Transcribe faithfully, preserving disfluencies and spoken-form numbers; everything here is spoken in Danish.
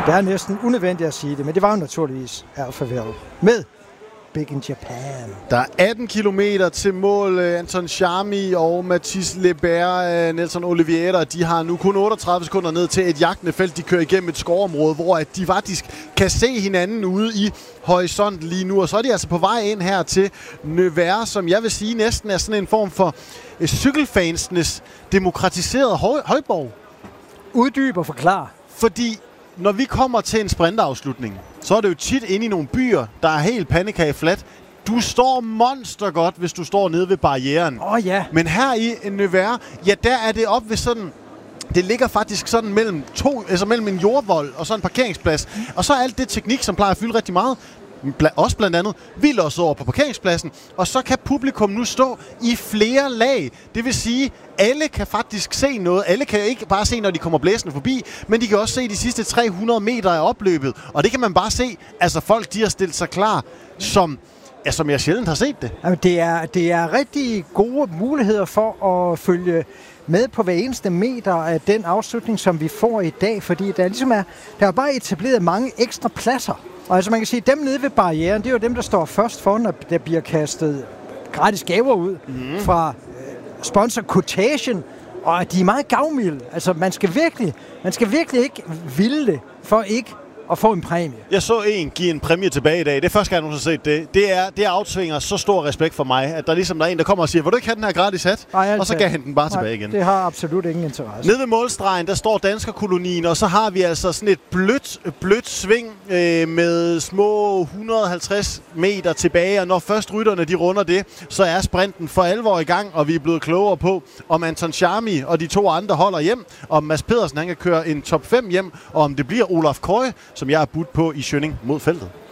Det er næsten unødvendigt at sige det, men det var jo naturligvis Alphaville med Big in Japan. Der er atten kilometer til mål. Anton Charmy og Mathis Lebert, Nelson Oliveira, de har nu kun otteogtredive sekunder ned til et jagtende felt. De kører igennem et skovområde, hvor at de faktisk kan se hinanden ude i horisonten lige nu. Og så er de altså på vej ind her til Nevers, som jeg vil sige næsten er sådan en form for cykelfansenes demokratiserede høj- højborg. Uddyb og forklar. Fordi når vi kommer til en sprintafslutning, så er det jo tit inde i nogle byer, der er helt pandekageflat. Du står monster godt, hvis du står nede ved barrieren. Åh oh, ja. Men her i Nevers, ja, der er det op ved sådan... Det ligger faktisk sådan mellem to, altså mellem en jordvold og så en parkeringsplads. Og så er alt det teknik, som plejer at fylde rigtig meget, Bla- også blandt andet, vi låser over på parkeringspladsen, og så kan publikum nu stå i flere lag. Det vil sige, alle kan faktisk se noget. Alle kan ikke bare se, når de kommer blæsende forbi, men de kan også se de sidste tre hundrede meter af opløbet. Og det kan man bare se. Altså folk, de har stillet sig klar, som, ja, som jeg sjældent har set det. Jamen, det er, det er rigtig gode muligheder for at følge med på hver eneste meter af den afslutning, som vi får i dag, fordi der ligesom er, der er bare etableret mange ekstra pladser. Og altså man kan sige, dem nede ved barrieren, det er jo dem, der står først for, når der bliver kastet gratis gaver ud mm. fra øh, sponsor Quotation, og de er meget gavmilde. Altså man skal virkelig, man skal virkelig ikke ville det, for ikke at få en præmie. Jeg så en give en præmie tilbage i dag. Det er første gang, jeg nogensinde har set det. Det, er, det aftvinger så stor respekt for mig, at der ligesom der er en, der kommer og siger, vil du ikke have den her gratis hat? Ej, og så gav han den bare nej, tilbage igen. Det har absolut ingen interesse. Nede ved målstregen, der står danskerkolonien, og så har vi altså sådan et blødt, blødt sving øh, med små et hundrede og halvtreds meter tilbage. Og når først rytterne de runder det, så er sprinten for alvor i gang, og vi er blevet klogere på, om Anton Charmy og de to andre holder hjem, om Mads Pedersen han kan køre en top fem hjem, og om det bliver Olaf Køje, som jeg er budt på i Schønning mod feltet.